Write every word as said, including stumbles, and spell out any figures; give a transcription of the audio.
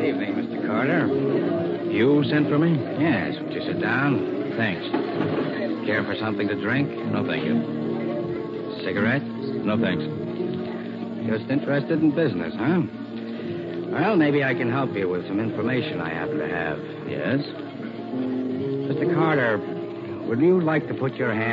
evening, Mister Carter. You sent for me? Yes, would you sit down? Thanks. Care for something to drink? No, thank you. Cigarette? No, thanks. Just interested in business, huh? Well, maybe I can help you with some information I happen to have. Yes? Mister Carter, would you like to put your hand